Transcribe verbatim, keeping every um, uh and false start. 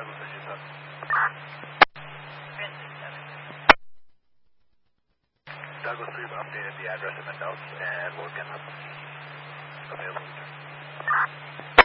Douglas, fifty-seven. Douglas, we've updated the address in the notes, and we'll get them available.